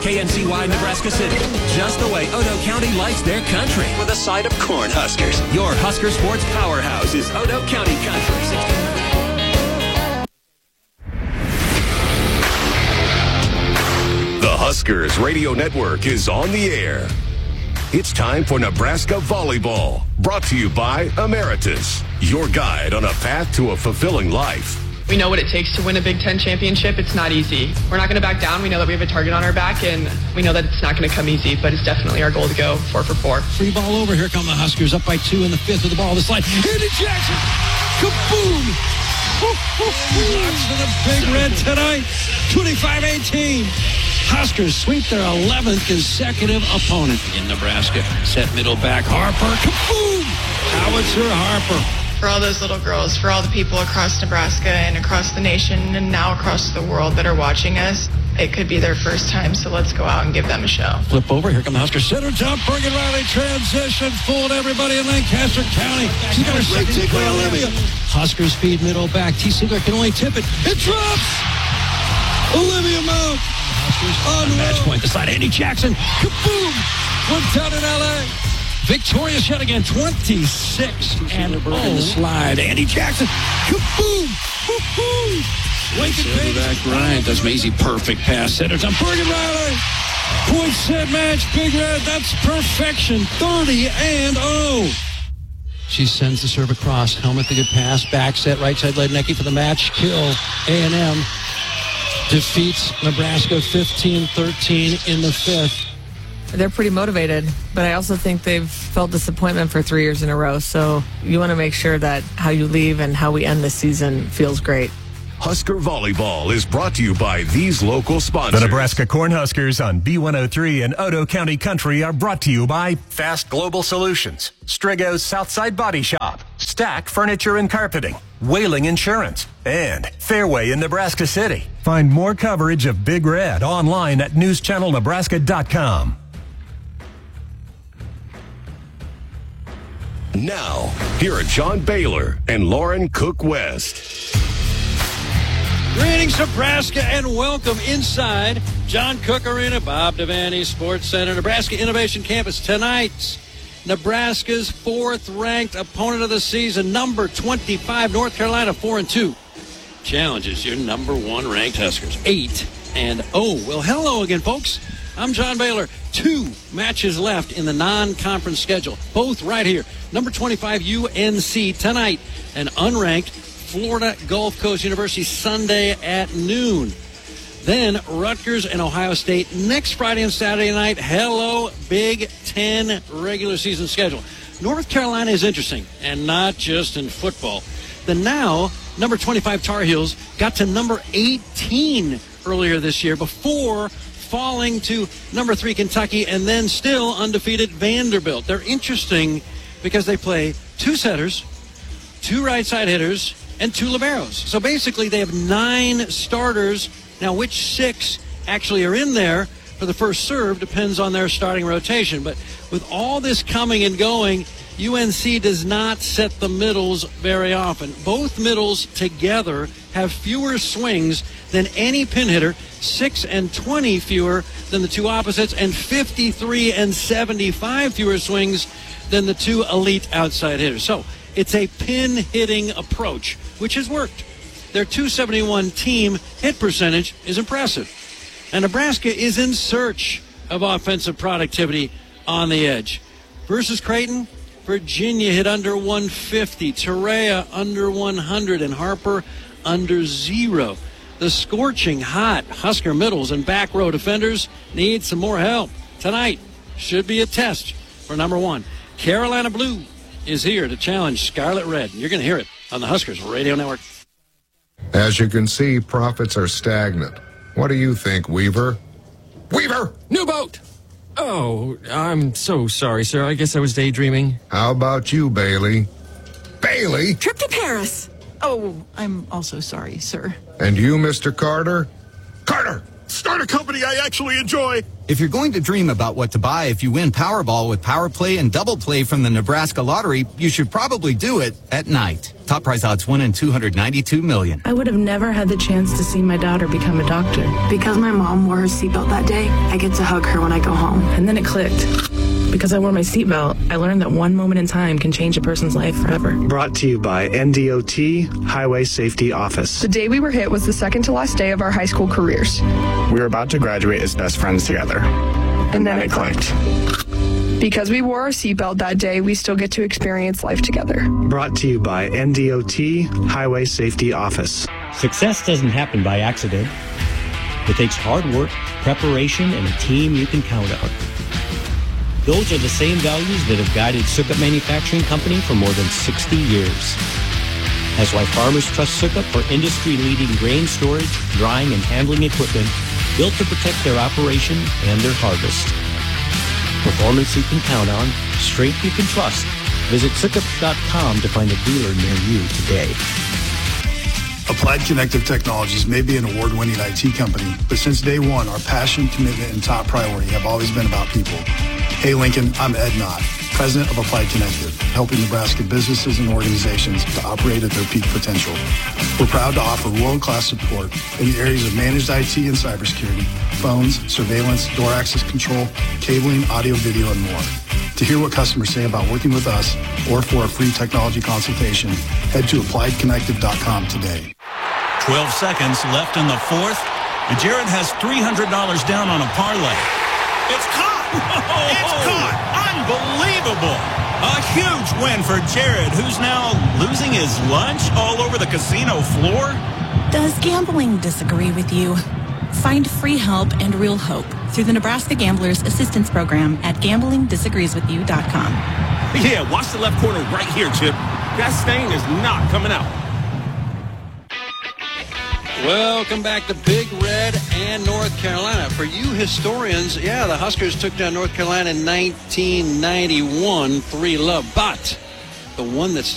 KNCY Nebraska City, just the way Odo County likes their country. With a side of Cornhuskers. Your Husker sports powerhouse is Odo County Country. The Huskers Radio Network is on the air. It's time for Nebraska Volleyball, brought to you by Emeritus, your guide on a path to a fulfilling life. We know what it takes to win a Big Ten championship. It's not easy. We're not going to back down. We know that we have a target on our back, and we know that it's not going to come easy, but it's definitely our goal to go 4 for 4. Free ball over. Here come the Huskers, up by 2 in the 5th with the ball. The slide. Andy Jackson. Kaboom. Lots of the Big Red tonight. 25-18. Huskers sweep their 11th consecutive opponent in Nebraska. Set middle back. Harper. Kaboom. Howitzer Harper. For all those little girls, for all the people across Nebraska and across the nation and now across the world that are watching us, it could be their first time, so let's go out and give them a show. Flip over. Here come the Huskers. Center jump. Bergen Riley transition. Fooled everybody in Lancaster County. She's got her second kick by Olivia. Huskers feed middle back. T. Siegler can only tip it. It drops. Olivia Mount. Huskers on match point. The side. Andy Jackson. Kaboom. One down in L.A. Victorious yet again, 26 and the slide. Andy Jackson, kaboom! Woo-hoo! Lincoln Page. Back Ryan does Maisie perfect pass. Centers on Bergen Riley. Point set match, Big Red. That's perfection. 30-0. She sends the serve across. Helmet the good pass. Back set right side Lednicki for the match. Kill. A&M defeats Nebraska 15-13 in the 5th. They're pretty motivated, but I also think they've felt disappointment for 3 years in a row. So you want to make sure that how you leave and how we end the season feels great. Husker Volleyball is brought to you by these local sponsors. The Nebraska Cornhuskers on B103 and Odo County Country are brought to you by Fast Global Solutions, Strigo's Southside Body Shop, Stack Furniture and Carpeting, Whaling Insurance, and Fairway in Nebraska City. Find more coverage of Big Red online at newschannelnebraska.com. Now, here are John Baylor and Lauren Cook West. Greetings, Nebraska, and welcome inside John Cook Arena, Bob Devaney Sports Center, Nebraska Innovation Campus. Tonight, Nebraska's 4th-ranked opponent of the season, number 25, North Carolina, 4-2. Challenges your number 1 ranked Huskers, 8-0. Well, hello again, folks. I'm John Baylor. 2 matches left in the non-conference schedule, both right here. Number 25, UNC tonight, and unranked Florida Gulf Coast University Sunday at noon. Then Rutgers and Ohio State next Friday and Saturday night. Hello, Big Ten regular season schedule. North Carolina is interesting, and not just in football. The now number 25 Tar Heels got to number 18 earlier this year before falling to number 3 Kentucky and then still undefeated Vanderbilt. They're interesting because they play 2 setters, 2 right side hitters, and 2 liberos. So basically they have 9 starters. Now which 6 actually are in there for the first serve depends on their starting rotation. But with all this coming and going, UNC does not set the middles very often. Both middles together have fewer swings than any pin hitter, 6 and 20 fewer than the 2 opposites, and 53 and 75 fewer swings than the 2 elite outside hitters. So it's a pin hitting approach, which has worked. Their .271 team hit percentage is impressive. And Nebraska is in search of offensive productivity on the edge. Versus Creighton, Virginia hit under 150, Torreya under 100, and Harper under 0. The scorching hot Husker middles and back row defenders need some more help. Tonight should be a test for number 1. Carolina Blue is here to challenge Scarlet Red. You're going to hear it on the Huskers Radio Network. As you can see, profits are stagnant. What do you think, Weaver? Weaver! New boat! Oh, I'm so sorry, sir. I guess I was daydreaming. How about you, Bailey? Bailey? Trip to Paris. Oh, I'm also sorry, sir. And you, Mr. Carter? Carter! Start a company I actually enjoy. If you're going to dream about what to buy if you win Powerball with Power Play and Double Play from the Nebraska Lottery, you should probably do it at night. Top prize odds 1 in 292 million. I would have never had the chance to see my daughter become a doctor. Because my mom wore her seatbelt that day, I get to hug her when I go home. And then it clicked. Because I wore my seatbelt, I learned that one moment in time can change a person's life forever. Brought to you by NDOT Highway Safety Office. The day we were hit was the second to last day of our high school careers. We were about to graduate as best friends together. And then it clicked. Because we wore our seatbelt that day, we still get to experience life together. Brought to you by NDOT Highway Safety Office. Success doesn't happen by accident. It takes hard work, preparation, and a team you can count on. Those are the same values that have guided Sukup Manufacturing Company for more than 60 years. That's why farmers trust Sukup for industry-leading grain storage, drying, and handling equipment built to protect their operation and their harvest. Performance you can count on, strength you can trust. Visit Sukup.com to find a dealer near you today. Applied Connective Technologies may be an award-winning IT company, but since day one, our passion, commitment, and top priority have always been about people. Hey Lincoln, I'm Ed Knott, President of Applied Connective, helping Nebraska businesses and organizations to operate at their peak potential. We're proud to offer world-class support in the areas of managed IT and cybersecurity, phones, surveillance, door access control, cabling, audio, video, and more. To hear what customers say about working with us or for a free technology consultation, head to appliedconnective.com today. 12 seconds left in the fourth, and Jared has $300 down on a parlay. It's caught! It's caught! Unbelievable! A huge win for Jared, who's now losing his lunch all over the casino floor. Does gambling disagree with you? Find free help and real hope through the Nebraska Gamblers Assistance Program at gamblingdisagreeswithyou.com. Yeah, watch the left corner right here, Chip. That stain is not coming out. Welcome back to Big Red and North Carolina. For you historians, yeah, the Huskers took down North Carolina in 1991, 3-0. But the one that's